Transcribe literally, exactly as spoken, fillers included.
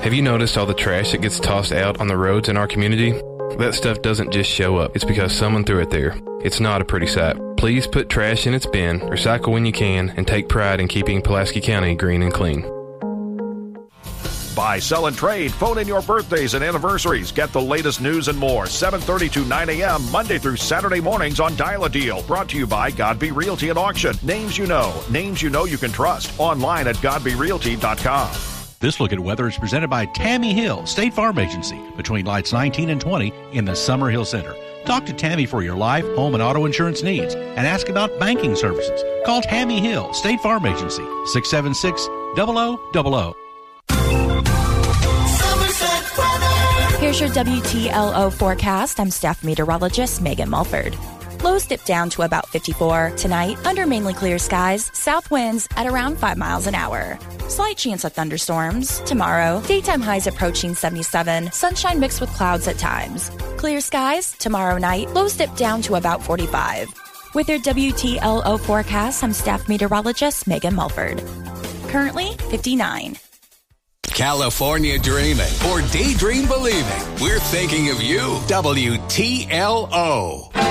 Have you noticed all the trash that gets tossed out on the roads in our community? That stuff doesn't just show up. It's because someone threw it there. It's not a pretty sight. Please put trash in its bin, recycle when you can, and take pride in keeping Pulaski County green and clean. Buy, sell, and trade. Phone in your birthdays and anniversaries. Get the latest news and more. seven thirty to nine a.m. Monday through Saturday mornings on Dial-A-Deal. Brought to you by Godby Realty and Auction. Names you know. Names you know you can trust. Online at godby realty dot com. This Look at Weather is presented by Tammy Hill, State Farm Agency, between lights nineteen and twenty in the Summerhill Center. Talk to Tammy for your life, home, and auto insurance needs, and ask about banking services. Call Tammy Hill, State Farm Agency, six seven six, zero zero zero zero. Here's your W T L O forecast. I'm staff meteorologist Megan Mulford. Lows dip down to about fifty-four. Tonight, under mainly clear skies, south winds at around five miles an hour. Slight chance of thunderstorms. Tomorrow, daytime highs approaching seventy-seven, sunshine mixed with clouds at times. Clear skies. Tomorrow night, lows dip down to about forty-five. With your W T L O forecast, I'm staff meteorologist Megan Mulford. Currently, fifty-nine. California dreaming or daydream believing. We're thinking of you. W T L O.